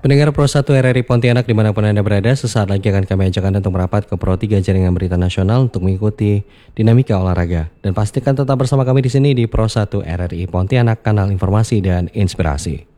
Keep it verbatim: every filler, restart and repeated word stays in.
Pendengar Pro satu R R I Pontianak dimanapun Anda berada, sesaat lagi akan kami ajak Anda untuk merapat ke Pro tiga Jaringan Berita Nasional untuk mengikuti dinamika olahraga. Dan pastikan tetap bersama kami di sini di Pro satu R R I Pontianak, kanal informasi dan inspirasi.